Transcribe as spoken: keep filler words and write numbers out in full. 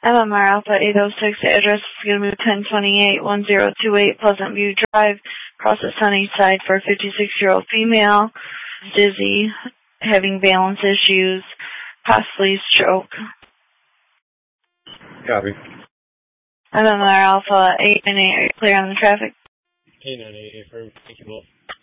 M M R Alpha eight oh six, address is going to be ten twenty-eight, ten twenty-eight Pleasant View Drive, across the Sunnyside for a fifty-six-year-old female, dizzy, having balance issues, possibly stroke. Copy. M M R Alpha eight nine eight, are you clear on the traffic? eight nine eight, affirm. Thank you both.